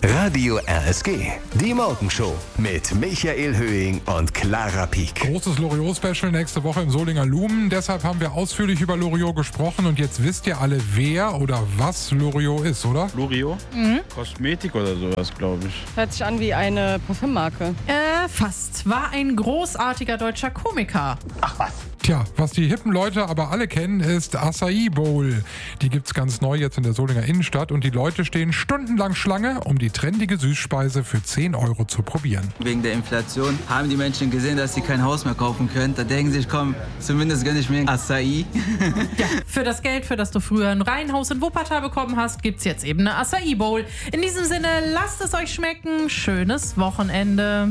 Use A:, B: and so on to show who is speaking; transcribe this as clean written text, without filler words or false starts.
A: Radio RSG, die Morgenshow mit Michael Höhing und Clara Pieck.
B: Großes Loriot-Special nächste Woche im Solinger Lumen. Deshalb haben wir ausführlich über Loriot gesprochen und jetzt wisst ihr alle, wer oder was Loriot ist, oder?
C: Loriot? Kosmetik oder sowas, glaube ich.
D: Hört sich an wie eine Parfümmarke.
E: Fast. War ein großartiger deutscher Komiker.
B: Tja, was die hippen Leute aber alle kennen, ist Acai Bowl. Die gibt's ganz neu jetzt in der Solinger Innenstadt und die Leute stehen stundenlang Schlange, um die trendige Süßspeise für 10 € zu probieren.
F: Wegen der Inflation haben die Menschen gesehen, dass sie kein Haus mehr kaufen können. Da denken sie sich, komm, zumindest gönn ich mir ein Acai.
E: Ja, für das Geld, für das du früher ein Reihenhaus in Wuppertal bekommen hast, gibt's jetzt eben eine Acai Bowl. In diesem Sinne, lasst es euch schmecken. Schönes Wochenende.